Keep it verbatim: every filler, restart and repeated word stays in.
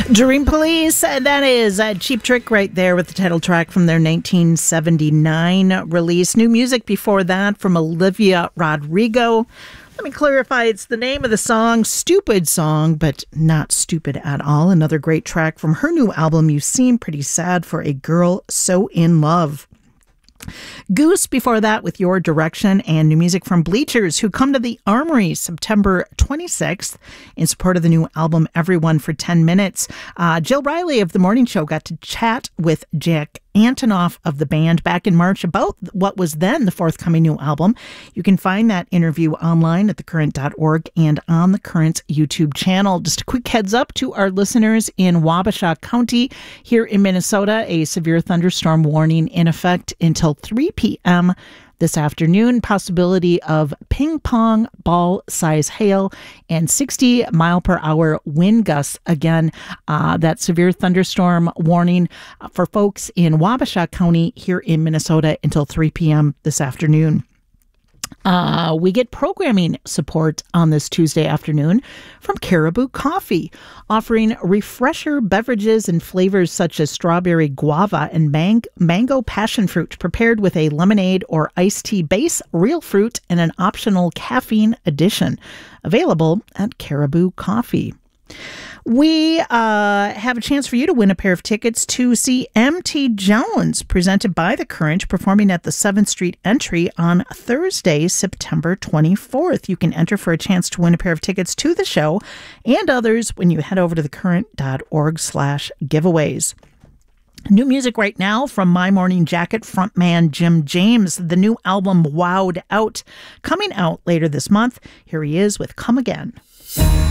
Dream Police, uh, that is a Cheap Trick right there with the title track from their nineteen seventy-nine release. New music before that from Olivia Rodrigo. Let me clarify, it's the name of the song, Stupid Song, but not stupid at all. Another great track from her new album, You Seem Pretty Sad for a Girl So In Love. Goose before that with Your Direction, and new music from Bleachers, who come to the Armory September twenty-sixth in support of the new album Everyone for ten minutes. Uh, Jill Riley of The Morning Show got to chat with Jack Antonoff of the band back in March about what was then the forthcoming new album. You can find that interview online at the current dot org and on the Current YouTube channel. Just a quick heads up to our listeners in Wabasha County here in Minnesota, a severe thunderstorm warning in effect until three p.m. this afternoon. Possibility of ping pong ball size hail and sixty mile per hour wind gusts. Again, uh, that severe thunderstorm warning for folks in Wabasha County here in Minnesota until three p.m. this afternoon. Uh, we get programming support on this Tuesday afternoon from Caribou Coffee, offering refresher beverages and flavors such as strawberry guava and mang- mango passion fruit, prepared with a lemonade or iced tea base, real fruit, and an optional caffeine addition. Available at Caribou Coffee. We uh, have a chance for you to win a pair of tickets to see M T Jones, presented by The Current, performing at the seventh Street Entry on Thursday, September twenty-fourth. You can enter for a chance to win a pair of tickets to the show and others when you head over to thecurrent.org slash giveaways. New music right now from My Morning Jacket frontman Jim James. The new album Wowed Out, coming out later this month. Here he is with Come Again.